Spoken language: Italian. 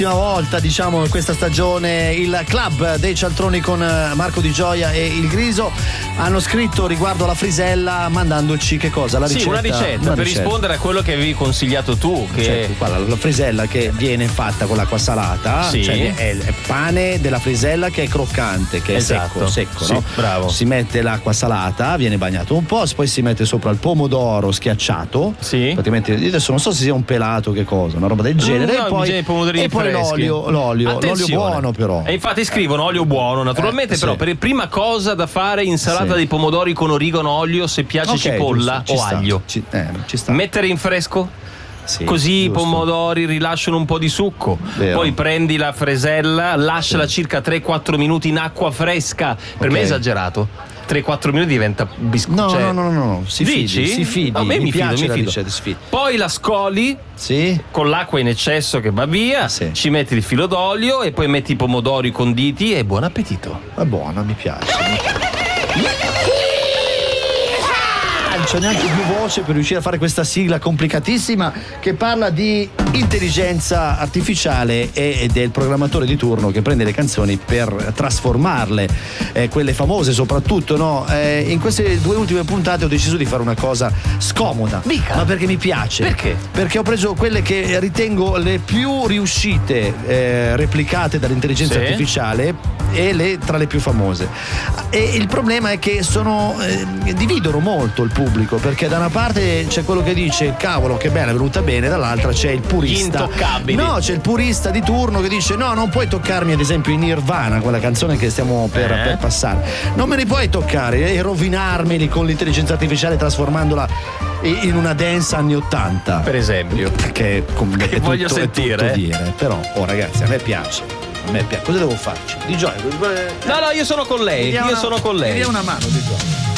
volta, diciamo, in questa stagione il club dei cialtroni con Marco Di Gioia e il Griso hanno scritto riguardo alla frisella mandandoci che cosa? La ricetta? Sì, una ricetta per rispondere a quello che avevi consigliato tu, che la frisella che viene fatta con l'acqua salata, sì. Cioè è il pane della frisella che è croccante, che è secco, sì, no? Bravo. Si mette l'acqua salata, viene bagnato un po', poi si mette sopra il pomodoro schiacciato, sì. praticamente adesso non so se sia un pelato, che cosa, una roba del genere, no, e poi l'olio buono però. E infatti scrivono olio buono, naturalmente, però sì. Per prima cosa da fare, insalata di pomodori con origano, olio, se piace cipolla o aglio. Ci sta. Mettere in fresco? Sì, così giusto. i pomodori rilasciano un po' di succo. Vero. Poi prendi la fresella, lasciala circa 3-4 minuti in acqua fresca. Per me è esagerato. 3-4 minuti diventa biscotto. No, si fidi. A me mi fido. Ricetta, si fidi. Poi la scoli con l'acqua in eccesso che va via, ci metti il filo d'olio e poi metti i pomodori conditi e buon appetito. È buona, mi piace. Non c'è neanche più voce per riuscire a fare questa sigla complicatissima che parla di intelligenza artificiale e del programmatore di turno che prende le canzoni per trasformarle, quelle famose soprattutto, no? In queste 2 ultime puntate ho deciso di fare una cosa scomoda. Dica. Ma perché mi piace. Perché? Perché ho preso quelle che ritengo le più riuscite replicate dall'intelligenza artificiale e tra le più famose. E il problema è che dividono molto il pubblico, perché da una parte c'è quello che dice cavolo che bella, è venuta bene, dall'altra c'è il purista. Gli intoccabili. No, c'è il purista di turno che dice no, non puoi toccarmi ad esempio in Nirvana, quella canzone che stiamo per passare, non me li puoi toccare e rovinarmeli con l'intelligenza artificiale trasformandola in una dance anni 80 per esempio, che voglio sentire, è tutto dire. Però ragazzi, a me piace. Cosa devo farci? Di Gioia. No, io sono con lei. Mi dia una mano, Di Gioia.